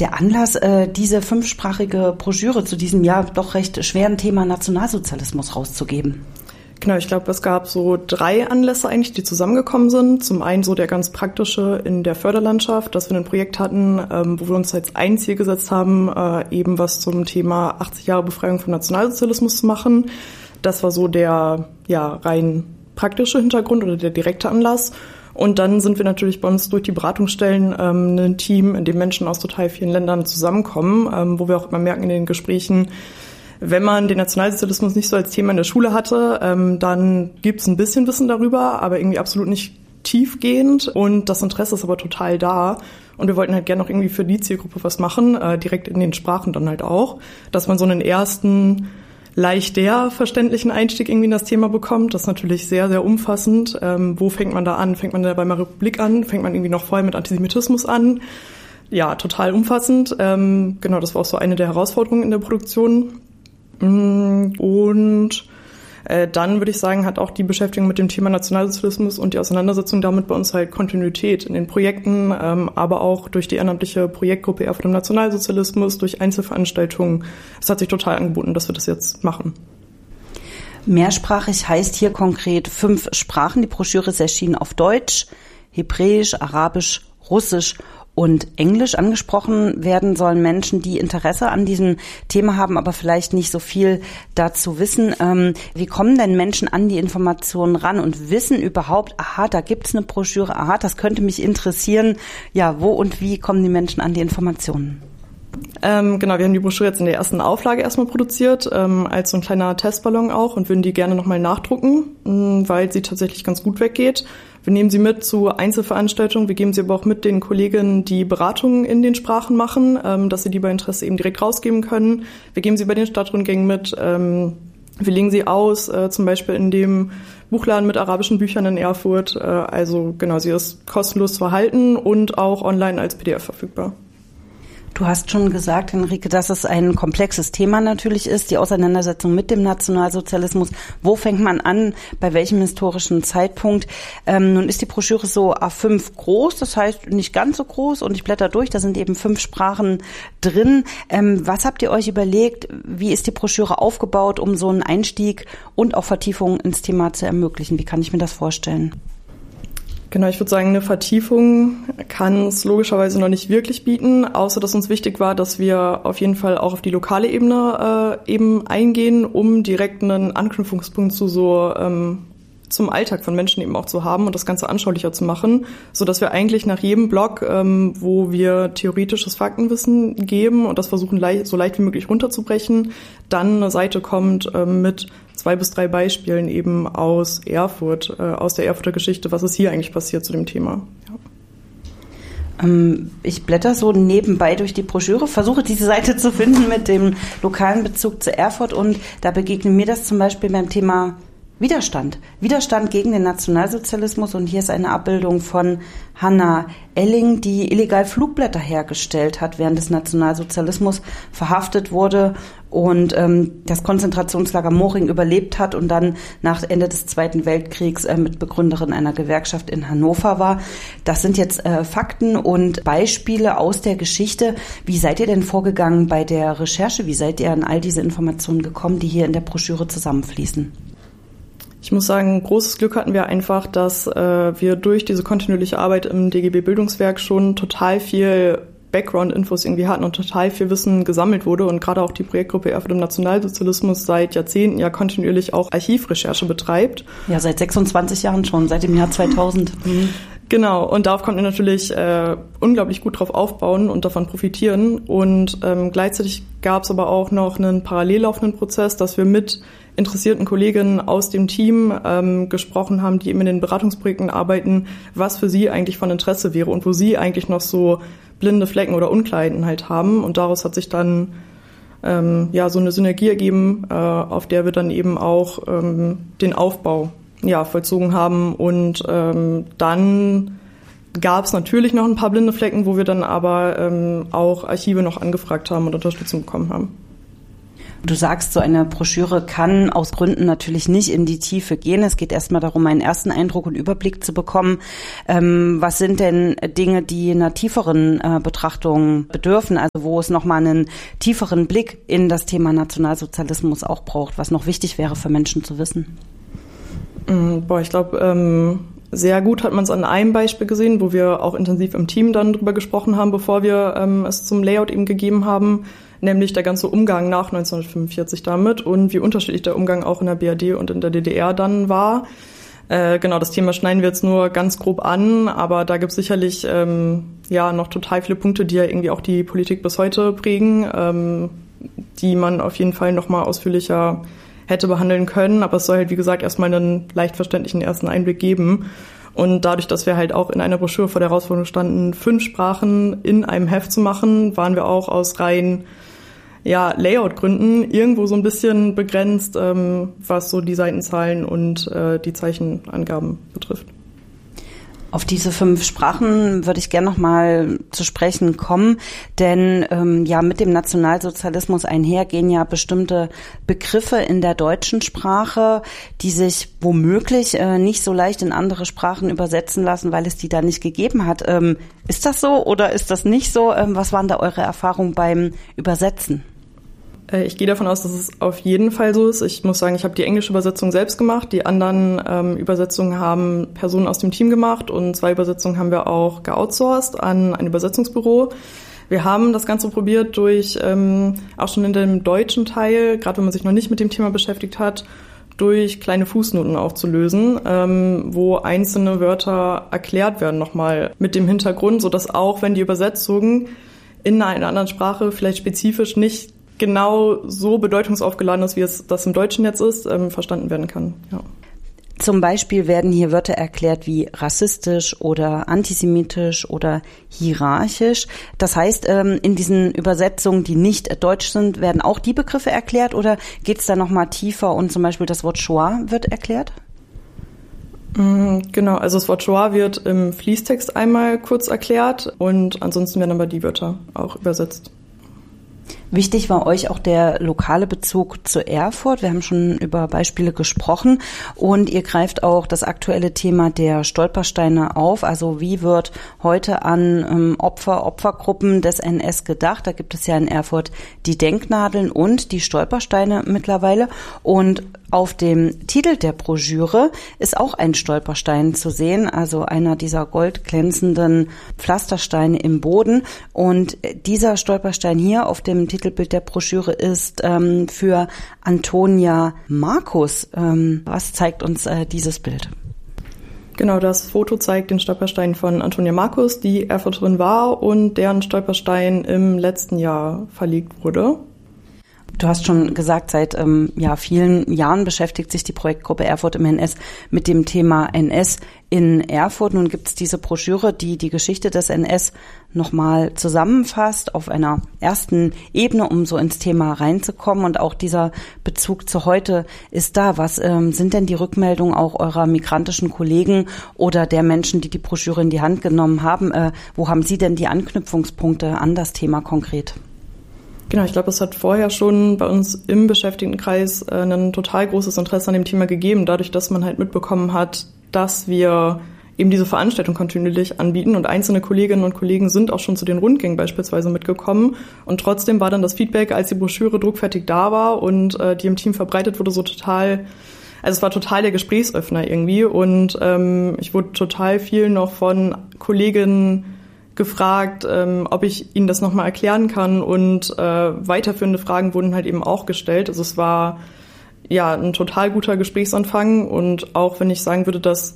Der Anlass, diese 5-sprachige Broschüre zu diesem ja doch recht schweren Thema Nationalsozialismus rauszugeben? Genau, ich glaube, es gab so 3 Anlässe eigentlich, die zusammengekommen sind. Zum einen so der ganz praktische in der Förderlandschaft, dass wir ein Projekt hatten, wo wir uns als ein Ziel gesetzt haben, eben was zum Thema 80 Jahre Befreiung vom Nationalsozialismus zu machen. Das war so der rein praktische Hintergrund oder der direkte Anlass. Und dann sind wir natürlich bei uns durch die Beratungsstellen ein Team, in dem Menschen aus total vielen Ländern zusammenkommen, wo wir auch immer merken in den Gesprächen, wenn man den Nationalsozialismus nicht so als Thema in der Schule hatte, dann gibt's ein bisschen Wissen darüber, aber irgendwie absolut nicht tiefgehend. Und das Interesse ist aber total da. Und wir wollten halt gerne noch irgendwie für die Zielgruppe was machen, direkt in den Sprachen dann halt auch, dass man so einen ersten leichter verständlichen Einstieg irgendwie in das Thema bekommt. Das ist natürlich sehr, sehr umfassend. Wo fängt man da an? Fängt man in der Weimarer Republik an? Fängt man irgendwie noch voll mit Antisemitismus an? Ja, total umfassend. Genau, das war auch so eine der Herausforderungen in der Produktion. Und dann würde ich sagen, hat auch die Beschäftigung mit dem Thema Nationalsozialismus und die Auseinandersetzung damit bei uns halt Kontinuität in den Projekten, aber auch durch die ehrenamtliche Projektgruppe Erfurt im Nationalsozialismus, durch Einzelveranstaltungen. Es hat sich total angeboten, dass wir das jetzt machen. Mehrsprachig heißt hier konkret 5 Sprachen. Die Broschüre ist erschienen auf Deutsch, Hebräisch, Arabisch, Russisch und Englisch. Angesprochen werden sollen Menschen, die Interesse an diesem Thema haben, aber vielleicht nicht so viel dazu wissen. Wie kommen denn Menschen an die Informationen ran und wissen überhaupt, aha, da gibt's eine Broschüre, aha, das könnte mich interessieren. Ja, wo und wie kommen die Menschen an die Informationen? Genau, wir haben die Broschüre jetzt in der ersten Auflage erstmal produziert, als so ein kleiner Testballon auch und würden die gerne nochmal nachdrucken, weil sie tatsächlich ganz gut weggeht. Wir nehmen sie mit zu Einzelveranstaltungen, wir geben sie aber auch mit den Kolleginnen, die Beratungen in den Sprachen machen, dass sie die bei Interesse eben direkt rausgeben können. Wir geben sie bei den Stadtrundgängen mit, wir legen sie aus, zum Beispiel in dem Buchladen mit arabischen Büchern in Erfurt. Also genau, sie ist kostenlos zu erhalten und auch online als PDF verfügbar. Du hast schon gesagt, Henrike, dass es ein komplexes Thema natürlich ist, die Auseinandersetzung mit dem Nationalsozialismus. Wo fängt man an, bei welchem historischen Zeitpunkt? Nun ist die Broschüre so A5 groß, das heißt nicht ganz so groß und ich blätter durch, da sind eben 5 Sprachen drin. Was habt ihr euch überlegt, wie ist die Broschüre aufgebaut, um so einen Einstieg und auch Vertiefung ins Thema zu ermöglichen? Wie kann ich mir das vorstellen? Genau, ich würde sagen, eine Vertiefung kann es logischerweise noch nicht wirklich bieten, außer dass uns wichtig war, dass wir auf jeden Fall auch auf die lokale Ebene eben eingehen, um direkt einen Anknüpfungspunkt zu so zum Alltag von Menschen eben auch zu haben und das Ganze anschaulicher zu machen, so dass wir eigentlich nach jedem Blog, wo wir theoretisches Faktenwissen geben und das versuchen so leicht wie möglich runterzubrechen, dann eine Seite kommt mit 2 bis 3 Beispielen eben aus Erfurt, aus der Erfurter Geschichte, was ist hier eigentlich passiert zu dem Thema. Ja. Ich blätter so nebenbei durch die Broschüre, versuche diese Seite zu finden mit dem lokalen Bezug zu Erfurt und da begegnet mir das zum Beispiel beim Thema Widerstand gegen den Nationalsozialismus und hier ist eine Abbildung von Hanna Elling, die illegal Flugblätter hergestellt hat, während des Nationalsozialismus verhaftet wurde und das Konzentrationslager Moring überlebt hat und dann nach Ende des Zweiten Weltkriegs Mitbegründerin einer Gewerkschaft in Hannover war. Das sind jetzt Fakten und Beispiele aus der Geschichte. Wie seid ihr denn vorgegangen bei der Recherche? Wie seid ihr an all diese Informationen gekommen, die hier in der Broschüre zusammenfließen? Ich muss sagen, großes Glück hatten wir einfach, dass wir durch diese kontinuierliche Arbeit im DGB Bildungswerk schon total viel Background-Infos irgendwie hatten und total viel Wissen gesammelt wurde und gerade auch die Projektgruppe Erfurt im Nationalsozialismus seit Jahrzehnten ja kontinuierlich auch Archivrecherche betreibt. Ja, seit 26 Jahren schon, seit dem Jahr 2000. Genau, und darauf konnten wir natürlich unglaublich gut drauf aufbauen und davon profitieren. Und gleichzeitig gab es aber auch noch einen parallel laufenden Prozess, dass wir mit interessierten Kolleginnen aus dem Team gesprochen haben, die eben in den Beratungsprojekten arbeiten, was für sie eigentlich von Interesse wäre und wo sie eigentlich noch so blinde Flecken oder Unklarheiten halt haben. Und daraus hat sich dann so eine Synergie ergeben, auf der wir dann eben auch den Aufbau vollzogen haben. Und dann gab es natürlich noch ein paar blinde Flecken, wo wir dann aber auch Archive noch angefragt haben und Unterstützung bekommen haben. Du sagst, so eine Broschüre kann aus Gründen natürlich nicht in die Tiefe gehen. Es geht erstmal darum, einen ersten Eindruck und Überblick zu bekommen. Was sind denn Dinge, die einer tieferen Betrachtung bedürfen, also wo es nochmal einen tieferen Blick in das Thema Nationalsozialismus auch braucht, was noch wichtig wäre für Menschen zu wissen? Ich glaube, sehr gut hat man es an einem Beispiel gesehen, wo wir auch intensiv im Team dann drüber gesprochen haben, bevor wir es zum Layout eben gegeben haben, nämlich der ganze Umgang nach 1945 damit und wie unterschiedlich der Umgang auch in der BRD und in der DDR dann war. Genau, das Thema schneiden wir jetzt nur ganz grob an, aber da gibt es sicherlich noch total viele Punkte, die ja irgendwie auch die Politik bis heute prägen, die man auf jeden Fall nochmal ausführlicher hätte behandeln können, aber es soll halt, wie gesagt, erstmal einen leicht verständlichen ersten Einblick geben. Und dadurch, dass wir halt auch in einer Broschüre vor der Herausforderung standen, 5 Sprachen in einem Heft zu machen, waren wir auch aus rein Layout-Gründen irgendwo so ein bisschen begrenzt, was so die Seitenzahlen und die Zeichenangaben betrifft. Auf diese 5 Sprachen würde ich gerne noch mal zu sprechen kommen, denn mit dem Nationalsozialismus einhergehen ja bestimmte Begriffe in der deutschen Sprache, die sich womöglich nicht so leicht in andere Sprachen übersetzen lassen, weil es die da nicht gegeben hat. Ist das so oder ist das nicht so? Was waren da eure Erfahrungen beim Übersetzen? Ich gehe davon aus, dass es auf jeden Fall so ist. Ich muss sagen, ich habe die englische Übersetzung selbst gemacht. Die anderen Übersetzungen haben Personen aus dem Team gemacht und 2 Übersetzungen haben wir auch geoutsourced an ein Übersetzungsbüro. Wir haben das Ganze probiert durch, auch schon in dem deutschen Teil, gerade wenn man sich noch nicht mit dem Thema beschäftigt hat, durch kleine Fußnoten aufzulösen, wo einzelne Wörter erklärt werden nochmal mit dem Hintergrund, sodass auch, wenn die Übersetzung in einer anderen Sprache vielleicht spezifisch nicht genau so bedeutungsaufgeladen ist, wie es das im Deutschen jetzt ist, verstanden werden kann. Ja. Zum Beispiel werden hier Wörter erklärt wie rassistisch oder antisemitisch oder hierarchisch. Das heißt, in diesen Übersetzungen, die nicht deutsch sind, werden auch die Begriffe erklärt oder geht es da nochmal tiefer und zum Beispiel das Wort Shoah wird erklärt? Genau, also das Wort Shoah wird im Fließtext einmal kurz erklärt und ansonsten werden aber die Wörter auch übersetzt. Wichtig war euch auch der lokale Bezug zu Erfurt. Wir haben schon über Beispiele gesprochen und ihr greift auch das aktuelle Thema der Stolpersteine auf. Also wie wird heute an Opfergruppen des NS gedacht? Da gibt es ja in Erfurt die Denknadeln und die Stolpersteine mittlerweile. Und auf dem Titel der Broschüre ist auch ein Stolperstein zu sehen, also einer dieser goldglänzenden Pflastersteine im Boden. Und dieser Stolperstein hier auf dem Titelbild der Broschüre ist für Antonia Markus. Was zeigt uns dieses Bild? Genau, das Foto zeigt den Stolperstein von Antonia Markus, die Erfurterin war und deren Stolperstein im letzten Jahr verlegt wurde. Du hast schon gesagt, seit vielen Jahren beschäftigt sich die Projektgruppe Erfurt im NS mit dem Thema NS in Erfurt. Nun gibt es diese Broschüre, die die Geschichte des NS nochmal zusammenfasst auf einer ersten Ebene, um so ins Thema reinzukommen. Und auch dieser Bezug zu heute ist da. Was sind denn die Rückmeldungen auch eurer migrantischen Kollegen oder der Menschen, die die Broschüre in die Hand genommen haben? Wo haben Sie denn die Anknüpfungspunkte an das Thema konkret? Genau, ich glaube, es hat vorher schon bei uns im Beschäftigtenkreis ein total großes Interesse an dem Thema gegeben, dadurch, dass man halt mitbekommen hat, dass wir eben diese Veranstaltung kontinuierlich anbieten und einzelne Kolleginnen und Kollegen sind auch schon zu den Rundgängen beispielsweise mitgekommen und trotzdem war dann das Feedback, als die Broschüre druckfertig da war und die im Team verbreitet wurde, so total, also es war total der Gesprächsöffner irgendwie und ich wurde total viel noch von Kolleginnen gefragt, ob ich ihnen das nochmal erklären kann und weiterführende Fragen wurden halt eben auch gestellt. Also es war ja ein total guter Gesprächsanfang und auch wenn ich sagen würde, dass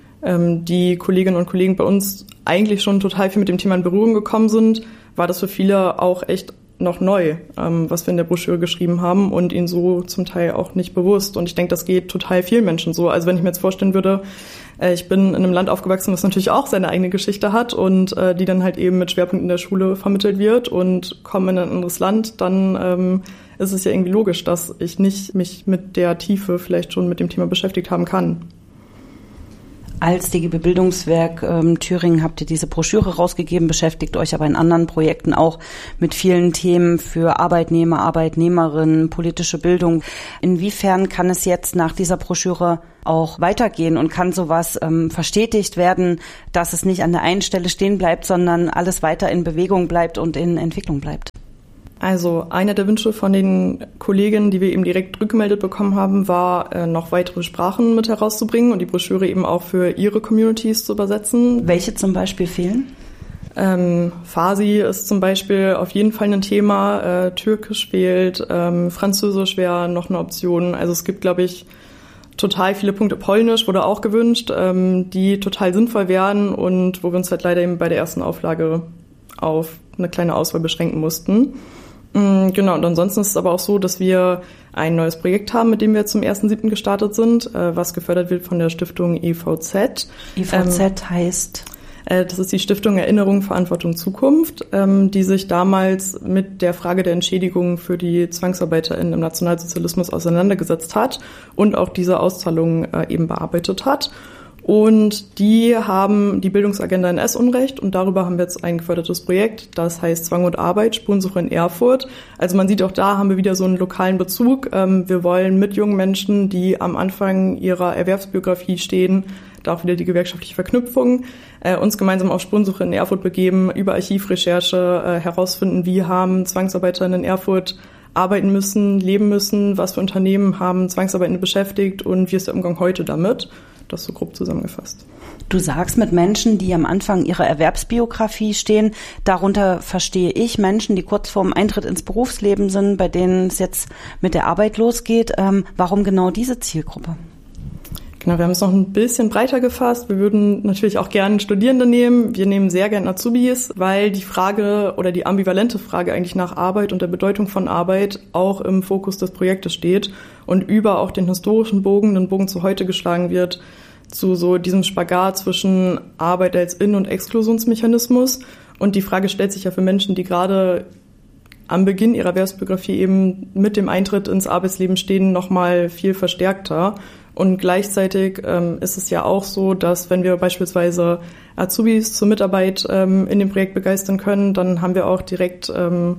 die Kolleginnen und Kollegen bei uns eigentlich schon total viel mit dem Thema in Berührung gekommen sind, war das für viele auch echt noch neu, was wir in der Broschüre geschrieben haben und ihnen so zum Teil auch nicht bewusst. Und ich denke, das geht total vielen Menschen so. Also wenn ich mir jetzt vorstellen würde, ich bin in einem Land aufgewachsen, das natürlich auch seine eigene Geschichte hat und die dann halt eben mit Schwerpunkt in der Schule vermittelt wird und komme in ein anderes Land, dann ist es ja irgendwie logisch, dass ich nicht mich mit der Tiefe vielleicht schon mit dem Thema beschäftigt haben kann. Als DGB Bildungswerk Thüringen habt ihr diese Broschüre rausgegeben, beschäftigt euch aber in anderen Projekten auch mit vielen Themen für Arbeitnehmer, Arbeitnehmerinnen, politische Bildung. Inwiefern kann es jetzt nach dieser Broschüre auch weitergehen und kann sowas verstetigt werden, dass es nicht an der einen Stelle stehen bleibt, sondern alles weiter in Bewegung bleibt und in Entwicklung bleibt? Also einer der Wünsche von den Kolleginnen, die wir eben direkt rückgemeldet bekommen haben, war, noch weitere Sprachen mit herauszubringen und die Broschüre eben auch für ihre Communities zu übersetzen. Welche zum Beispiel fehlen? Farsi ist zum Beispiel auf jeden Fall ein Thema, Türkisch fehlt, Französisch wäre noch eine Option. Also es gibt, glaube ich, total viele Punkte. Polnisch wurde auch gewünscht, die total sinnvoll wären und wo wir uns halt leider eben bei der ersten Auflage auf eine kleine Auswahl beschränken mussten. Genau, und ansonsten ist es aber auch so, dass wir ein neues Projekt haben, mit dem wir zum 1.7. gestartet sind, was gefördert wird von der Stiftung EVZ. EVZ heißt? Das ist die Stiftung Erinnerung, Verantwortung, Zukunft, die sich damals mit der Frage der Entschädigung für die ZwangsarbeiterInnen im Nationalsozialismus auseinandergesetzt hat und auch diese Auszahlungen eben bearbeitet hat. Und die haben die Bildungsagenda NS-Unrecht und darüber haben wir jetzt ein gefördertes Projekt, das heißt Zwang und Arbeit, Spurensuche in Erfurt. Also man sieht auch da haben wir wieder so einen lokalen Bezug. Wir wollen mit jungen Menschen, die am Anfang ihrer Erwerbsbiografie stehen, da auch wieder die gewerkschaftliche Verknüpfung, uns gemeinsam auf Spurensuche in Erfurt begeben, über Archivrecherche herausfinden, wie haben ZwangsarbeiterInnen in Erfurt arbeiten müssen, leben müssen, was für Unternehmen haben Zwangsarbeitende beschäftigt und wie ist der Umgang heute damit. Das so grob zusammengefasst. Du sagst mit Menschen, die am Anfang ihrer Erwerbsbiografie stehen, darunter verstehe ich Menschen, die kurz vorm Eintritt ins Berufsleben sind, bei denen es jetzt mit der Arbeit losgeht. Warum genau diese Zielgruppe? Genau, wir haben es noch ein bisschen breiter gefasst. Wir würden natürlich auch gerne Studierende nehmen. Wir nehmen sehr gerne Azubis, weil die Frage oder die ambivalente Frage eigentlich nach Arbeit und der Bedeutung von Arbeit auch im Fokus des Projektes steht und über auch den historischen Bogen, den Bogen zu heute geschlagen wird, zu so diesem Spagat zwischen Arbeit als In- und Exklusionsmechanismus. Und die Frage stellt sich ja für Menschen, die gerade am Beginn ihrer Erwerbsbiografie eben mit dem Eintritt ins Arbeitsleben stehen, nochmal viel verstärkter. Und gleichzeitig ist es ja auch so, dass wenn wir beispielsweise Azubis zur Mitarbeit in dem Projekt begeistern können, dann haben wir auch direkt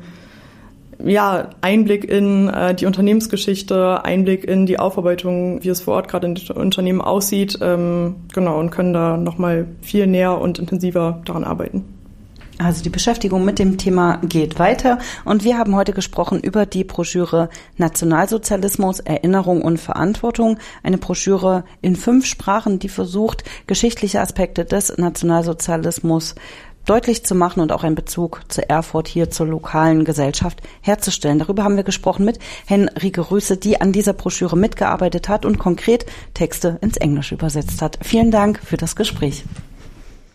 Einblick in die Unternehmensgeschichte, Einblick in die Aufarbeitung, wie es vor Ort gerade in den Unternehmen aussieht, genau, und können da nochmal viel näher und intensiver daran arbeiten. Also die Beschäftigung mit dem Thema geht weiter und wir haben heute gesprochen über die Broschüre Nationalsozialismus, Erinnerung und Verantwortung. Eine Broschüre in 5 Sprachen, die versucht, geschichtliche Aspekte des Nationalsozialismus deutlich zu machen und auch einen Bezug zu Erfurt hier zur lokalen Gesellschaft herzustellen. Darüber haben wir gesprochen mit Henrike Rüse, die an dieser Broschüre mitgearbeitet hat und konkret Texte ins Englische übersetzt hat. Vielen Dank für das Gespräch.